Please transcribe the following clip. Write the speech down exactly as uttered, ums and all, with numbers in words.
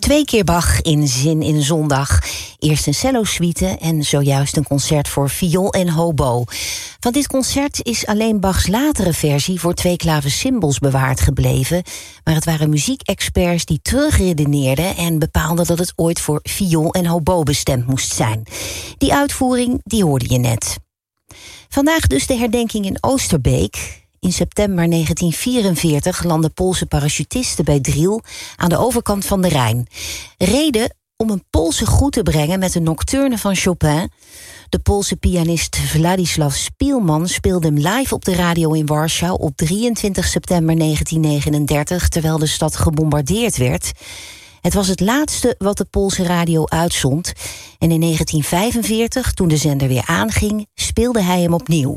Twee keer Bach in Zin in Zondag. Eerst een cello-suite en zojuist een concert voor viool en hobo. Van dit concert is alleen Bachs latere versie voor twee klaversymbals bewaard gebleven. Maar het waren muziekexperts die terugredeneerden en bepaalden dat het ooit voor viool en hobo bestemd moest zijn. Die uitvoering, die hoorde je net. Vandaag dus de herdenking in Oosterbeek. In september negentien vierenveertig landden Poolse parachutisten bij Driel aan de overkant van de Rijn. Reden om een Poolse groet te brengen met een nocturne van Chopin. De Poolse pianist Władysław Spielman speelde hem live op de radio in Warschau op drieëntwintig september negentien negenendertig, terwijl de stad gebombardeerd werd. Het was het laatste wat de Poolse radio uitzond. En in negentien vijfenveertig, toen de zender weer aanging, speelde hij hem opnieuw.